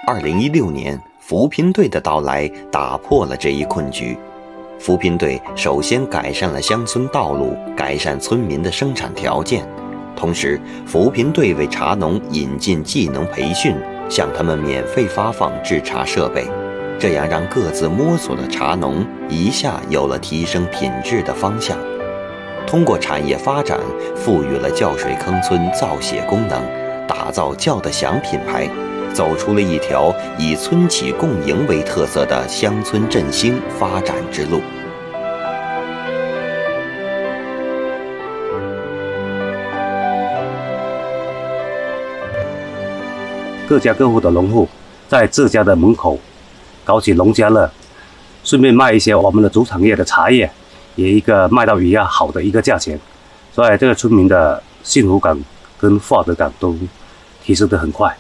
2016年，扶贫队的到来打破了这一困局。扶贫队首先改善了乡村道路，改善村民的生产条件，同时扶贫队为茶农引进技能培训，向他们免费发放制茶设备，这样让各自摸索的茶农一下有了提升品质的方向。通过产业发展，赋予了酵水坑村造血功能，打造酵得响品牌，走出了一条以村企共赢为特色的乡村振兴发展之路。 各家各户的农户在自家的门口搞起农家乐，顺便卖一些我们的主产业的茶叶，也一个卖到比较好的一个价钱，所以这个村民的幸福感跟获得感都提升得很快。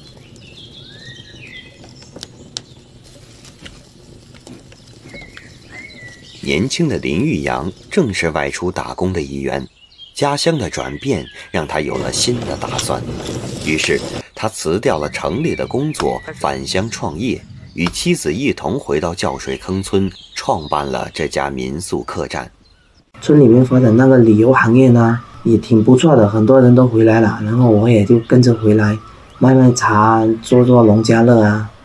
年轻的林玉阳正是外出打工的一员，家乡的转变让他有了新的打算，于是他辞掉了城里的工作，返乡创业，与妻子一同回到酵水坑村，创办了这家民宿客栈。 村里面发展那个旅游行业呢，也挺不错的，很多人都回来了，然后我也就跟着回来，卖茶，做农家乐啊。